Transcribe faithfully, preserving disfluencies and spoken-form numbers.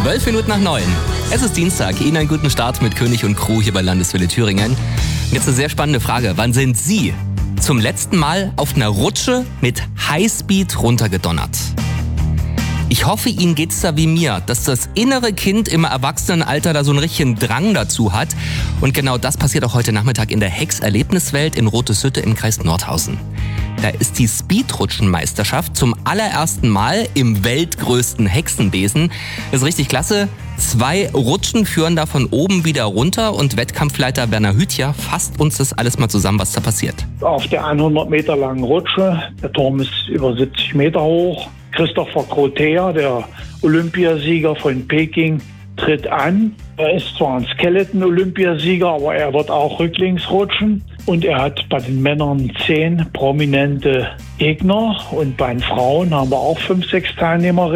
Zwölf Minuten nach neun. Es ist Dienstag. Ihnen einen guten Start mit König und Crew hier bei Landeswelle Thüringen. Und jetzt eine sehr spannende Frage. Wann sind Sie zum letzten Mal auf einer Rutsche mit Highspeed runtergedonnert? Ich hoffe, Ihnen geht's da wie mir, dass das innere Kind im Erwachsenenalter da so einen richtigen Drang dazu hat. Und genau das passiert auch heute Nachmittag in der Hex-Erlebniswelt in Roteshütte im Kreis Nordhausen. Da ist die Speedrutschenmeisterschaft zum allerersten Mal im weltgrößten Hexenbesen. Das ist richtig klasse. Zwei Rutschen führen da von oben wieder runter und Wettkampfleiter Werner Hütja fasst uns das alles mal zusammen, was da passiert. Auf der hundert Meter langen Rutsche, der Turm ist über siebzig Meter hoch. Christopher Grotea, der Olympiasieger von Peking, tritt an. Er ist zwar ein Skeleton-Olympiasieger, aber er wird auch rücklings rutschen. Und er hat bei den Männern zehn prominente Gegner und bei den Frauen haben wir auch fünf, sechs Teilnehmerinnen.